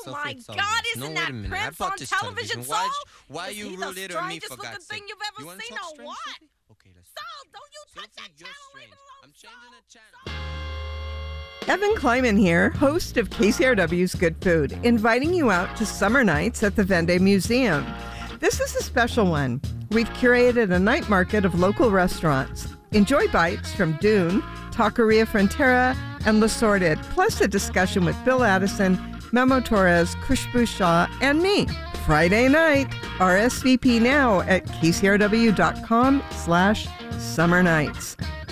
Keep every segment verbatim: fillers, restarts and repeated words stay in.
Oh Sophie, my it's all God! yours. Isn't No, wait that a minute. I Prince bought on this television? television. Why, Saul? why Is you he rooted the on me, strangest for looking God's thing sake? you've ever You wanna seen, talk or strange, what? Sophie? Okay, let's talk. Saul, don't you touch Sophie, that you're channel! Leave strange. it alone, I'm changing the channel. Saul. Evan Kleiman here, host of K C R W's Good Food, inviting you out to summer nights at the Vendée Museum. This is a special one. We've curated a night market of local restaurants. Enjoy bites from Dune, Taqueria Frontera, and Le Sorted, plus a discussion with Bill Addison, Memo Torres, Khushbu Shah, and me. Friday night. R S V P now at kcrw.com slash summer nights.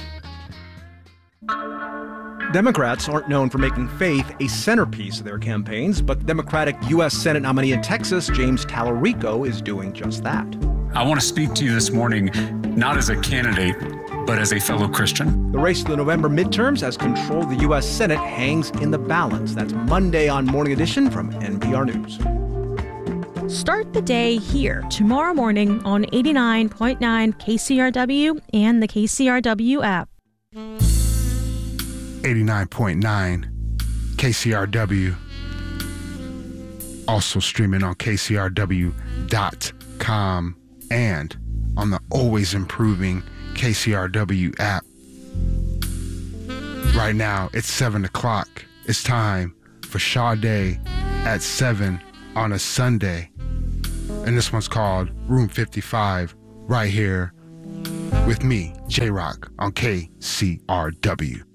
Democrats aren't known for making faith a centerpiece of their campaigns, but Democratic U S Senate nominee in Texas, James Tallarico, is doing just that. I want to speak to you this morning, not as a candidate, but as a fellow Christian. The race to the November midterms as control of the U S Senate hangs in the balance. That's Monday on Morning Edition from N P R News. Start the day here tomorrow morning on eighty-nine point nine K C R W and the K C R W app. eighty-nine point nine K C R W. Also streaming on K C R W dot com and on the always improving K C R W app. Right now, it's seven o'clock. It's time for Sade at seven on a Sunday. And this one's called Room fifty-five, right here with me, J-Rock, on K C R W.